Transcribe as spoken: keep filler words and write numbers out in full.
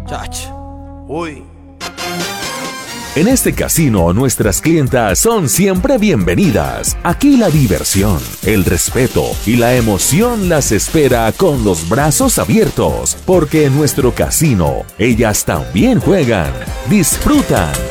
Chach. Uy. En este casino, nuestras clientas son siempre bienvenidas. Aquí la diversión, el respeto y la emoción las espera con los brazos abiertos, porque en nuestro casino, ellas también juegan, disfrutan